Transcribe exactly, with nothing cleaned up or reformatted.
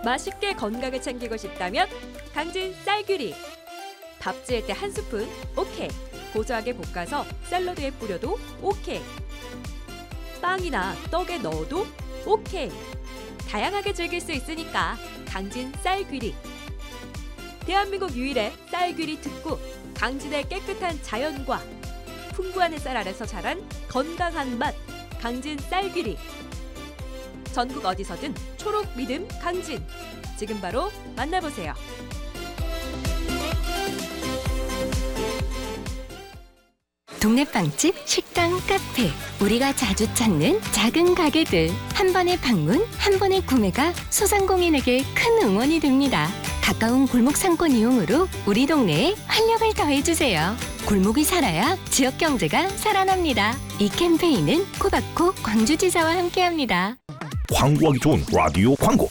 맛있게 건강을 챙기고 싶다면 강진 쌀귀리. 밥 지을 때 한 스푼 오케이. 고소하게 볶아서 샐러드에 뿌려도 오케이. 빵이나 떡에 넣어도 오케이. 다양하게 즐길 수 있으니까 강진 쌀귀리. 대한민국 유일의 쌀귀리 특구. 강진의 깨끗한 자연과 풍부한 햇살 아래서 자란 건강한 맛. 강진 쌀귀리. 전국 어디서든 초록 믿음 강진. 지금 바로 만나보세요. 동네 빵집, 식당, 카페, 우리가 자주 찾는 작은 가게들. 한 번의 방문, 한 번의 구매가 소상공인에게 큰 응원이 됩니다. 가까운 골목 상권 이용으로 우리 동네에 활력을 더해주세요. 골목이 살아야 지역 경제가 살아납니다. 이 캠페인은 코바코 광주지사와 함께합니다. 광고하기 좋은 라디오 광고.